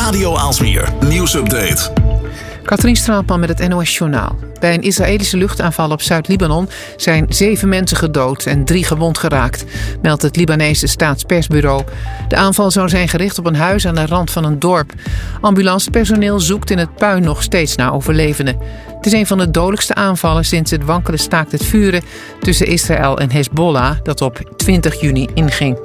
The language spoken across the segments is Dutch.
Radio Aalsmeer nieuwsupdate. Katrien Straatman met het NOS Journaal. Bij een Israëlische luchtaanval op Zuid-Libanon zijn 7 mensen gedood en 3 gewond geraakt, meldt het Libanese staatspersbureau. De aanval zou zijn gericht op een huis aan de rand van een dorp. Ambulancepersoneel zoekt in het puin nog steeds naar overlevenden. Het is een van de dodelijkste aanvallen sinds het wankele staakt het vuren tussen Israël en Hezbollah dat op 20 juni inging.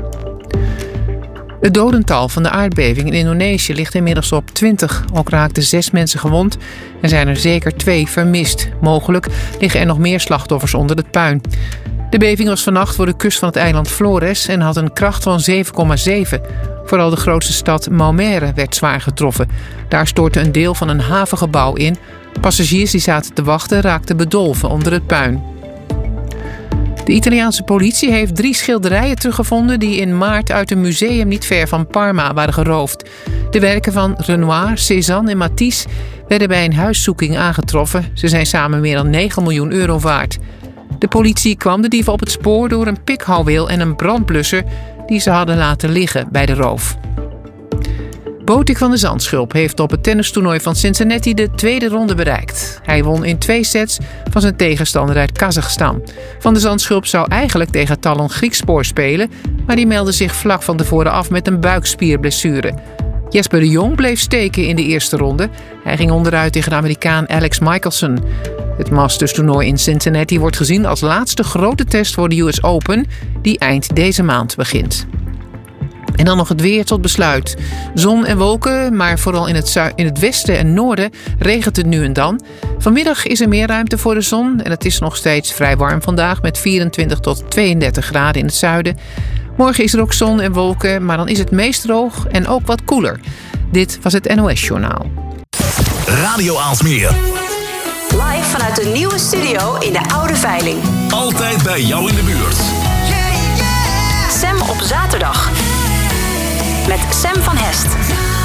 Het dodental van de aardbeving in Indonesië ligt inmiddels op 20. Ook raakten 6 mensen gewond en zijn er zeker 2 vermist. Mogelijk liggen er nog meer slachtoffers onder het puin. De beving was vannacht voor de kust van het eiland Flores en had een kracht van 7,7. Vooral de grootste stad Maumere werd zwaar getroffen. Daar stortte een deel van een havengebouw in. Passagiers die zaten te wachten raakten bedolven onder het puin. De Italiaanse politie heeft 3 schilderijen teruggevonden die in maart uit een museum niet ver van Parma waren geroofd. De werken van Renoir, Cézanne en Matisse werden bij een huiszoeking aangetroffen. Ze zijn samen meer dan 9 miljoen euro waard. De politie kwam de dieven op het spoor door een pikhouweel en een brandblusser die ze hadden laten liggen bij de roof. Botik van de Zandschulp heeft op het tennistoernooi van Cincinnati de tweede ronde bereikt. Hij won in 2 sets van zijn tegenstander uit Kazachstan. Van de Zandschulp zou eigenlijk tegen Talon Griekspoor spelen, maar die meldde zich vlak van tevoren af met een buikspierblessure. Jesper de Jong bleef steken in de eerste ronde. Hij ging onderuit tegen de Amerikaan Alex Michelson. Het Masters-toernooi in Cincinnati wordt gezien als laatste grote test voor de US Open, die eind deze maand begint. En dan nog het weer tot besluit. Zon en wolken, maar vooral in het westen en noorden regent het nu en dan. Vanmiddag is er meer ruimte voor de zon en het is nog steeds vrij warm vandaag met 24 tot 32 graden in het zuiden. Morgen is er ook zon en wolken, maar dan is het meest droog en ook wat koeler. Dit was het NOS Journaal. Radio Aalsmeer. Live vanuit de nieuwe studio in de Oude Veiling. Altijd bij jou in de buurt. Sam op zaterdag. Met Sam van Hest.